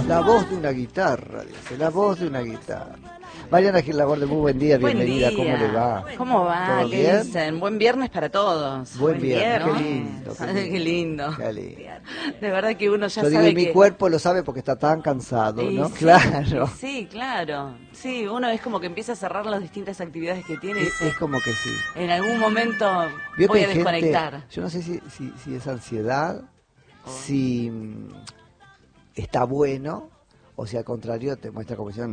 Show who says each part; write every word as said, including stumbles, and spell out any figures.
Speaker 1: La voz de una guitarra, dice, la voz de una guitarra. Mariana Gil Laborde, muy buen día,
Speaker 2: Buen
Speaker 1: bienvenida,
Speaker 2: día.
Speaker 1: ¿cómo le va?
Speaker 2: ¿Cómo va?
Speaker 1: ¿Todo
Speaker 2: ¿Qué
Speaker 1: bien?
Speaker 2: dicen? Buen viernes para todos.
Speaker 1: Buen viernes,
Speaker 2: ¿no?
Speaker 1: qué lindo, qué lindo.
Speaker 2: Qué lindo.
Speaker 1: Qué lindo.
Speaker 2: De verdad que uno ya
Speaker 1: Yo digo,
Speaker 2: sabe
Speaker 1: y mi
Speaker 2: que...
Speaker 1: cuerpo lo sabe porque está tan cansado,
Speaker 2: Y
Speaker 1: ¿no?
Speaker 2: sí,
Speaker 1: Claro.
Speaker 2: y sí, claro. Sí, uno es como que empieza a cerrar las distintas actividades que tiene y
Speaker 1: Es,
Speaker 2: dice,
Speaker 1: es como que sí.
Speaker 2: en algún momento
Speaker 1: Vio
Speaker 2: voy
Speaker 1: que
Speaker 2: a
Speaker 1: hay gente,
Speaker 2: desconectar.
Speaker 1: yo no sé si, si, si es ansiedad,
Speaker 2: Oh.
Speaker 1: si mm, está bueno, o si al contrario te muestra como si